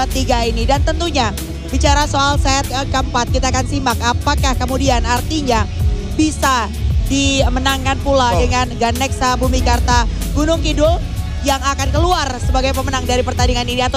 tiga ini. Dan tentunya bicara soal set keempat, kita akan simak apakah kemudian artinya bisa dimenangkan pula dengan Ganexa Bumi Karta Gunung Kidul yang akan keluar sebagai pemenang dari pertandingan ini. Atau